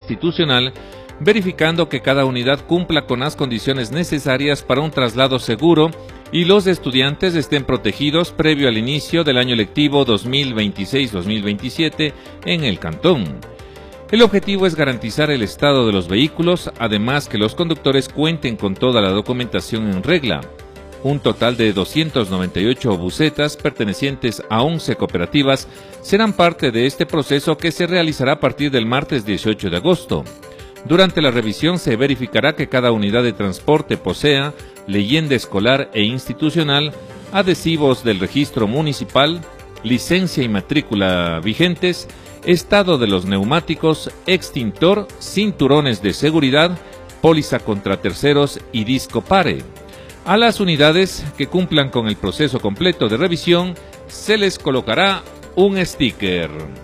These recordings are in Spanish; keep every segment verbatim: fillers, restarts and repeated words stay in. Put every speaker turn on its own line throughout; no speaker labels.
institucional, verificando que cada unidad cumpla con las condiciones necesarias para un traslado seguro y los estudiantes estén protegidos previo al inicio del año lectivo dos mil veintiséis dos mil veintisiete en el cantón. El objetivo es garantizar el estado de los vehículos, además que los conductores cuenten con toda la documentación en regla. Un total de doscientas noventa y ocho busetas pertenecientes a once cooperativas serán parte de este proceso que se realizará a partir del martes dieciocho de agosto. Durante la revisión se verificará que cada unidad de transporte posea leyenda escolar e institucional, adhesivos del registro municipal, licencia y matrícula vigentes, estado de los neumáticos, extintor, cinturones de seguridad, póliza contra terceros y disco pare. A las unidades que cumplan con el proceso completo de revisión se les colocará un sticker.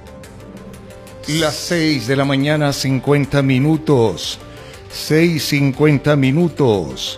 Las seis de la mañana, cincuenta minutos. seis cincuenta minutos.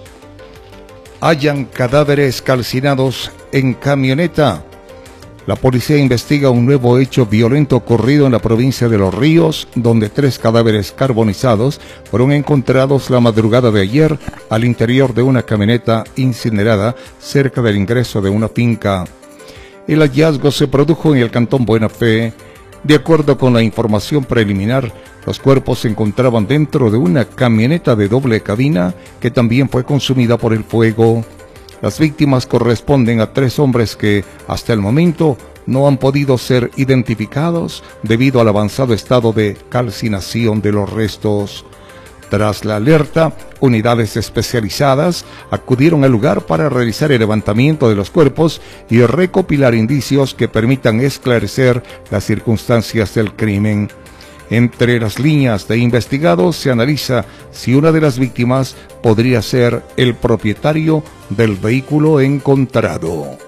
Hallan cadáveres calcinados en camioneta. La policía investiga un nuevo hecho violento ocurrido en la provincia de Los Ríos, donde tres cadáveres carbonizados fueron encontrados la madrugada de ayer al interior de una camioneta incinerada cerca del ingreso de una finca. El hallazgo se produjo en el cantón Buena Fe. De acuerdo con la información preliminar, los cuerpos se encontraban dentro de una camioneta de doble cabina que también fue consumida por el fuego. Las víctimas corresponden a tres hombres que, hasta el momento, no han podido ser identificados debido al avanzado estado de calcinación de los restos. Tras la alerta, unidades especializadas acudieron al lugar para realizar el levantamiento de los cuerpos y recopilar indicios que permitan esclarecer las circunstancias del crimen. Entre las líneas de investigados se analiza si una de las víctimas podría ser el propietario del vehículo encontrado.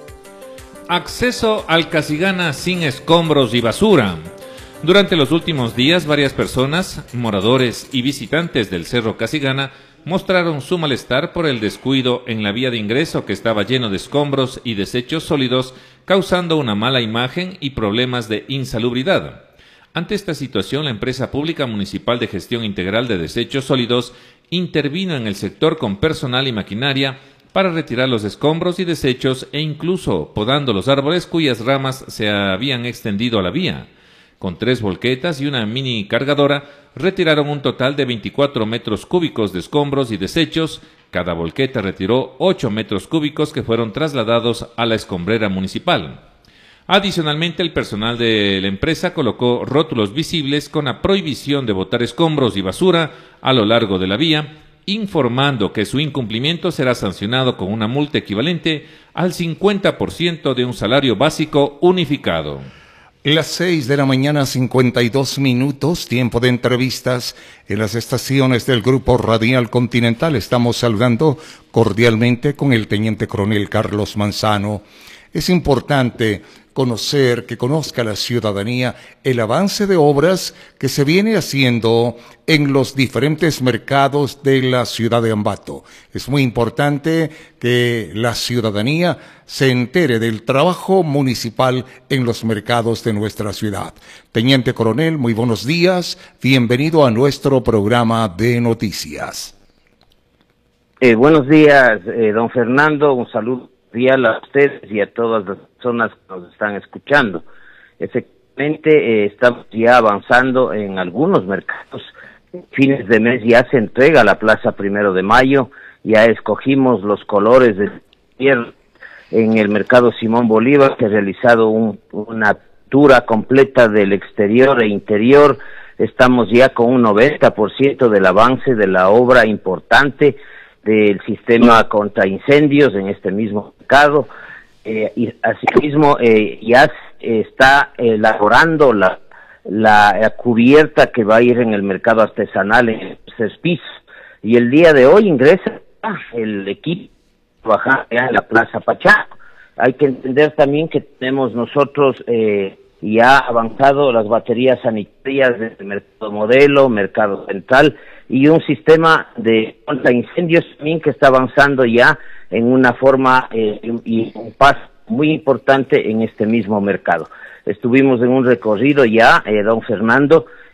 Acceso al Casigana sin escombros y basura. Durante los últimos días, varias personas, moradores y visitantes del Cerro Casigana mostraron su malestar por el descuido en la vía de ingreso que estaba lleno de escombros y desechos sólidos, causando una mala imagen y problemas de insalubridad. Ante esta situación, la empresa pública municipal de gestión integral de desechos sólidos intervino en el sector con personal y maquinaria para retirar los escombros y desechos e incluso podando los árboles cuyas ramas se habían extendido a la vía. Con tres volquetas y una mini cargadora, retiraron un total de veinticuatro metros cúbicos de escombros y desechos. Cada volqueta retiró ocho metros cúbicos que fueron trasladados a la escombrera municipal. Adicionalmente, el personal de la empresa colocó rótulos visibles con la prohibición de botar escombros y basura a lo largo de la vía, informando que su incumplimiento será sancionado con una multa equivalente al cincuenta por ciento de un salario básico unificado.
Las seis de la mañana, cincuenta y dos minutos, tiempo de entrevistas en las estaciones del Grupo Radial Continental. Estamos saludando cordialmente con el Teniente Coronel Carlos Manzano. Es importante conocer, que conozca la ciudadanía el avance de obras que se viene haciendo en los diferentes mercados de la ciudad de Ambato. Es muy importante que la ciudadanía se entere del trabajo municipal en los mercados de nuestra ciudad. Teniente Coronel, muy buenos días. Bienvenido a nuestro programa de noticias.
Eh, buenos días, eh, don Fernando. Un saludo a ustedes y a todas las personas que nos están escuchando. Efectivamente, eh, estamos ya avanzando en algunos mercados. Fines de mes ya se entrega la Plaza Primero de Mayo, ya escogimos los colores del invierno en el mercado Simón Bolívar, que ha realizado un, una pintura completa del exterior e interior. Estamos ya con un noventa por ciento del avance de la obra importante del sistema contra incendios en este mismo mercado, eh, y asimismo eh, ya está elaborando la, la, la cubierta que va a ir en el mercado artesanal en el tercer piso, y el día de hoy ingresa el equipo trabajando en la Plaza Pachaco. Hay que entender también que tenemos nosotros eh, ya avanzado las baterías sanitarias del mercado modelo, mercado central, y un sistema de contra incendios también que está avanzando ya en una forma eh, y un paso muy importante en este mismo mercado. Estuvimos en un recorrido ya, eh, don Fernando,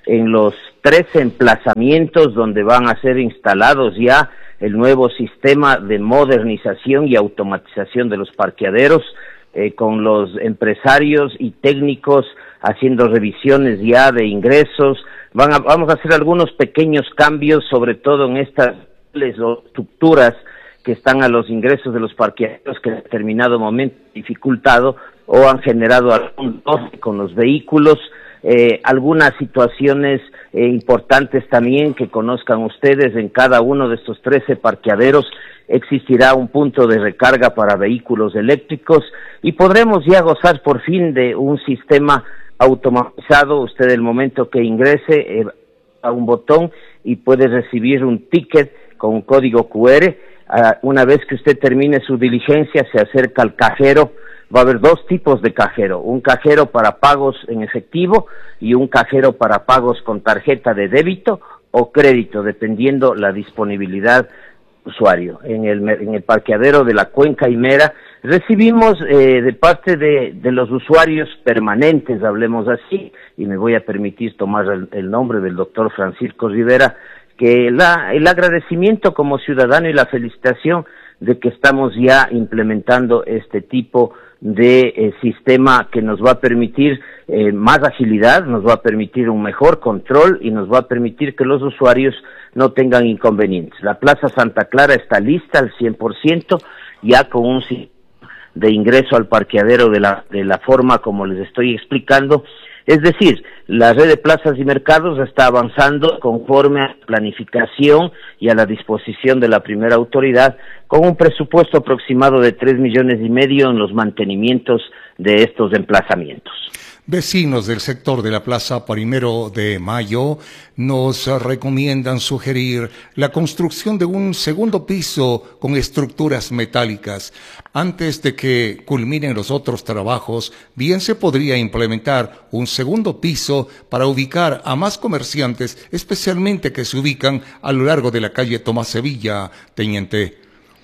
en los trece emplazamientos donde van a ser instalados ya el nuevo sistema de modernización y automatización de los parqueaderos, eh, con los empresarios y técnicos haciendo revisiones ya de ingresos. Van a, vamos a hacer algunos pequeños cambios, sobre todo en estas estructuras que están a los ingresos de los parqueaderos, que en determinado momento han dificultado o han generado algún roce con los vehículos. Eh, algunas situaciones eh, importantes también que conozcan ustedes: en cada uno de estos trece parqueaderos existirá un punto de recarga para vehículos eléctricos y podremos ya gozar por fin de un sistema automatizado. Usted, el momento que ingrese eh, a un botón y puede recibir un ticket con un código cu erre. Uh, una vez que usted termine su diligencia, se acerca al cajero. Va a haber dos tipos de cajero: un cajero para pagos en efectivo y un cajero para pagos con tarjeta de débito o crédito, dependiendo la disponibilidad del usuario. En el, en el parqueadero de la Cuenca Aymera recibimos eh, de parte de, de los usuarios permanentes, hablemos así, y me voy a permitir tomar el, el nombre del doctor Francisco Rivera, que la, el agradecimiento como ciudadano y la felicitación de que estamos ya implementando este tipo de eh, sistema que nos va a permitir eh, más agilidad, nos va a permitir un mejor control y nos va a permitir que los usuarios no tengan inconvenientes. La Plaza Santa Clara está lista al cien por ciento, ya con un sistema de ingreso al parqueadero de la, de la forma como les estoy explicando. Es decir, la red de plazas y mercados está avanzando conforme a la planificación y a la disposición de la primera autoridad, con un presupuesto aproximado de tres millones y medio en los mantenimientos de estos emplazamientos.
Vecinos del sector de la Plaza Primero de Mayo nos recomiendan sugerir la construcción de un segundo piso con estructuras metálicas. Antes de que culminen los otros trabajos, bien se podría implementar un segundo piso para ubicar a más comerciantes, especialmente que se ubican a lo largo de la calle Tomás Sevilla, teniente.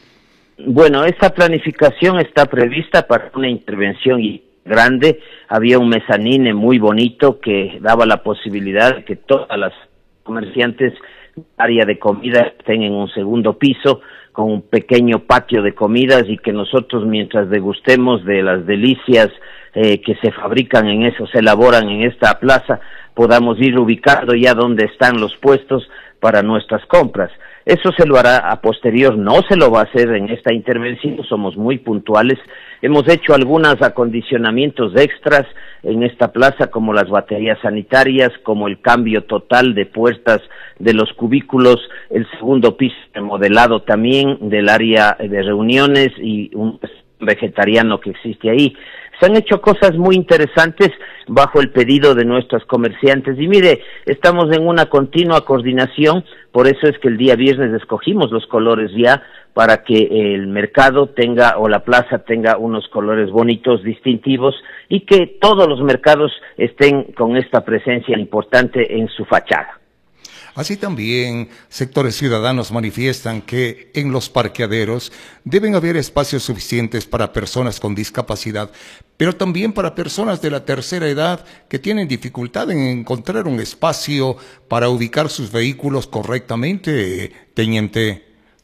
Bueno, esta planificación está prevista para una intervención y grande. Había un mezanine muy bonito que daba la posibilidad de que todas las comerciantes área de comida estén en un segundo piso con un pequeño patio de comidas, y que nosotros, mientras degustemos de las delicias eh, que se fabrican en eso, se elaboran en esta plaza, podamos ir ubicando ya donde están los puestos para nuestras compras. Eso se lo hará a posterior, no se lo va a hacer en esta intervención, somos muy puntuales. Hemos hecho algunos acondicionamientos extras en esta plaza, como las baterías sanitarias, como el cambio total de puertas de los cubículos, el segundo piso remodelado también del área de reuniones y un vegetariano que existe ahí. Se han hecho cosas muy interesantes bajo el pedido de nuestros comerciantes y mire, estamos en una continua coordinación. Por eso es que el día viernes escogimos los colores ya para que el mercado tenga, o la plaza tenga, unos colores bonitos, distintivos, y que todos los mercados estén con esta presencia importante en su fachada.
Así también, sectores ciudadanos manifiestan que en los parqueaderos deben haber espacios suficientes para personas con discapacidad, pero también para personas de la tercera edad que tienen dificultad en encontrar un espacio para ubicar sus vehículos correctamente, teniente.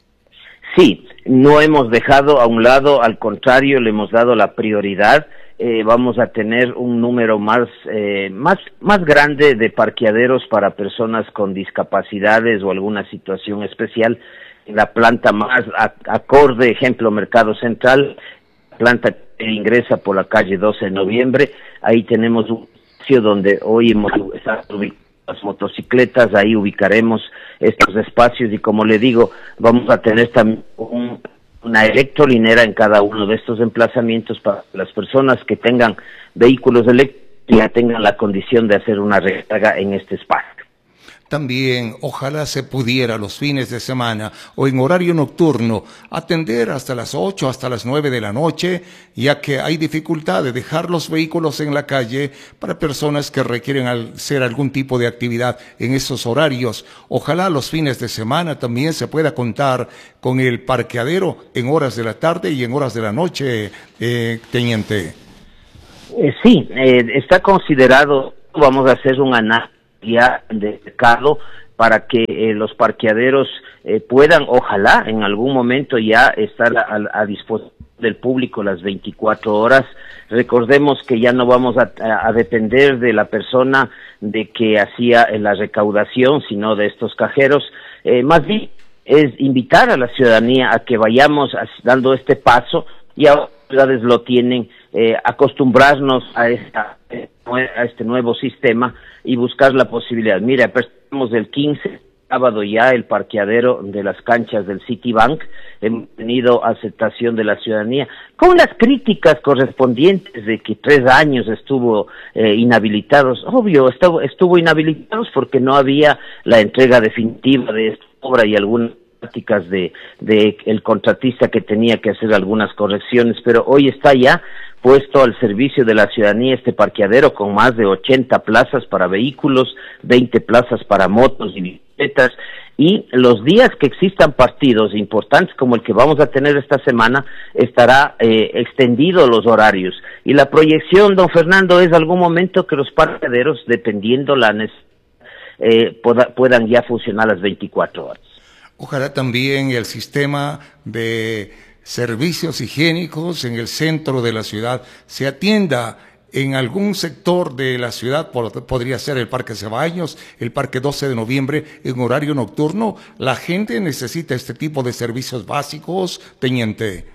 Sí, no hemos dejado a un lado, al contrario, le hemos dado la prioridad. Eh, vamos a tener un número más, eh, más, más grande de parqueaderos para personas con discapacidades o alguna situación especial. La planta más a, acorde, ejemplo, Mercado Central, planta que ingresa por la calle doce de noviembre, ahí tenemos un sitio donde hoy hemos estado las motocicletas, ahí ubicaremos estos espacios y, como le digo, vamos a tener también un una electrolinera en cada uno de estos emplazamientos para las personas que tengan vehículos eléctricos ya tengan la condición de hacer una recarga en este espacio.
También, ojalá se pudiera los fines de semana o en horario nocturno atender hasta las ocho, hasta las nueve de la noche, ya que hay dificultad de dejar los vehículos en la calle para personas que requieren hacer algún tipo de actividad en esos horarios. Ojalá los fines de semana también se pueda contar con el parqueadero en horas de la tarde y en horas de la noche, eh, teniente.
Eh, sí, eh, está considerado, vamos a hacer un análisis ya de mercado para que eh, los parqueaderos eh, puedan, ojalá, en algún momento ya estar a, a disposición del público las veinticuatro horas. Recordemos que ya no vamos a, a, a depender de la persona de que hacía la recaudación, sino de estos cajeros. Eh, más bien es invitar a la ciudadanía a que vayamos dando este paso, y ahora las ciudades lo tienen, eh, acostumbrarnos a, esta, a este nuevo sistema y buscar la posibilidad. Mira, empezamos el quince, sábado ya, el parqueadero de las canchas del Citibank. Hemos tenido aceptación de la ciudadanía, con las críticas correspondientes de que tres años estuvo eh, inhabilitados. Obvio, estuvo, estuvo inhabilitados porque no había la entrega definitiva de esta obra y algunas prácticas de, de el contratista que tenía que hacer algunas correcciones, pero hoy está ya puesto al servicio de la ciudadanía este parqueadero con más de ochenta plazas para vehículos, veinte plazas para motos y bicicletas, y los días que existan partidos importantes como el que vamos a tener esta semana, estará eh, extendido los horarios, y la proyección, don Fernando, es algún momento que los parqueaderos, dependiendo la necesidad, eh, pueda, puedan ya funcionar las veinticuatro horas.
Ojalá también el sistema de servicios higiénicos en el centro de la ciudad se atienda en algún sector de la ciudad. Podría ser el Parque Ceballos, el Parque doce de noviembre, en horario nocturno. La gente necesita este tipo de servicios básicos, teniente.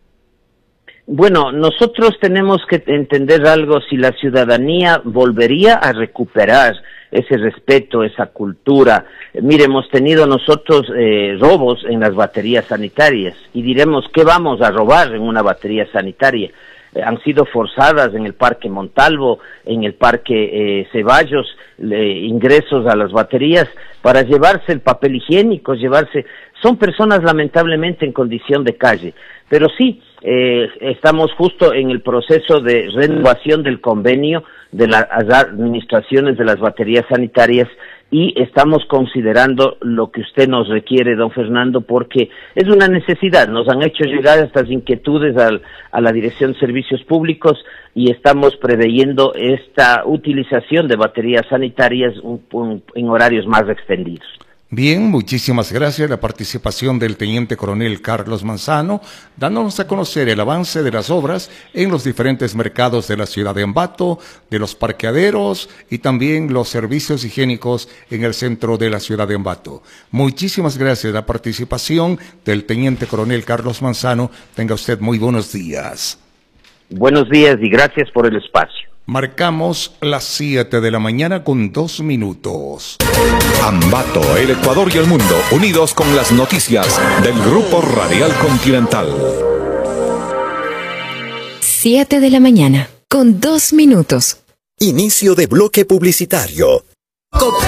Bueno, nosotros tenemos que entender algo: si la ciudadanía volvería a recuperar ese respeto, esa cultura. Mire, hemos tenido nosotros eh, robos en las baterías sanitarias, y diremos, ¿qué vamos a robar en una batería sanitaria? Eh, han sido forzadas en el Parque Montalvo, en el Parque eh, Ceballos, eh, ingresos a las baterías para llevarse el papel higiénico, llevarse... Son personas lamentablemente en condición de calle, pero sí, eh, estamos justo en el proceso de renovación del convenio de las administraciones de las baterías sanitarias, y estamos considerando lo que usted nos requiere, don Fernando, porque es una necesidad. Nos han hecho llegar estas inquietudes al, a la Dirección de Servicios Públicos, y estamos preveyendo esta utilización de baterías sanitarias un, un, en horarios más extendidos.
Bien, muchísimas gracias. La participación del Teniente Coronel Carlos Manzano, dándonos a conocer el avance de las obras en los diferentes mercados de la ciudad de Ambato, de los parqueaderos y también los servicios higiénicos en el centro de la ciudad de Ambato. Muchísimas gracias. La participación del Teniente Coronel Carlos Manzano. Tenga usted muy buenos días.
Buenos días y gracias por el espacio.
Marcamos las siete de la mañana con dos minutos.
Ambato, el Ecuador y el mundo, unidos con las noticias del Grupo Radial Continental.
siete de la mañana con dos minutos.
Inicio de bloque publicitario.